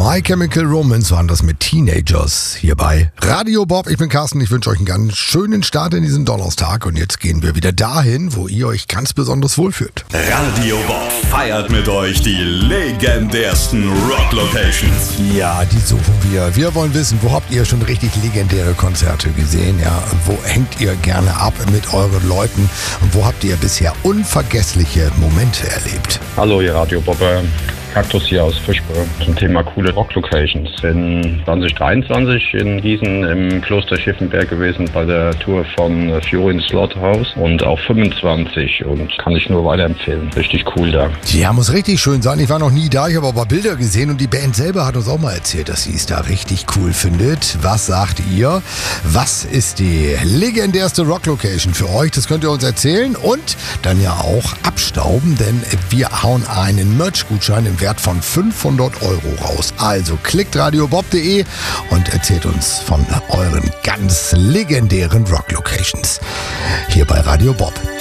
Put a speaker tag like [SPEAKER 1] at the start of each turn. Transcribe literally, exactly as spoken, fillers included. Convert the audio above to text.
[SPEAKER 1] My Chemical Romance waren das mit Teenagers hier bei Radio Bob. Ich bin Carsten, ich wünsche euch einen ganz schönen Start in diesen Donnerstag und jetzt gehen wir wieder dahin, wo ihr euch ganz besonders wohlfühlt.
[SPEAKER 2] Radio Bob feiert mit euch die legendärsten Rock-Locations.
[SPEAKER 1] Ja, die suchen wir. Wir wollen wissen, wo habt ihr schon richtig legendäre Konzerte gesehen? Ja, wo hängt ihr gerne ab mit euren Leuten und wo habt ihr bisher unvergessliche Momente erlebt?
[SPEAKER 3] Hallo, ihr Radio Bobber. Kaktus hier aus Fischburg zum Thema coole Rock-Locations. In zwanzig dreiundzwanzig in Gießen im Kloster Schiffenberg gewesen bei der Tour von Fury Slaughterhouse und auch fünfundzwanzig und kann ich nur weiterempfehlen. Richtig cool da.
[SPEAKER 1] Ja, muss richtig schön sein. Ich war noch nie da, ich habe aber Bilder gesehen und die Band selber hat uns auch mal erzählt, dass sie es da richtig cool findet. Was sagt ihr? Was ist die legendärste Rock-Location für euch? Das könnt ihr uns erzählen und dann ja auch abstauben, denn wir hauen einen Merch-Gutschein im Wert von fünfhundert Euro raus. Also klickt radiobob punkt de und erzählt uns von euren ganz legendären Rock-Locations hier bei Radio Bob.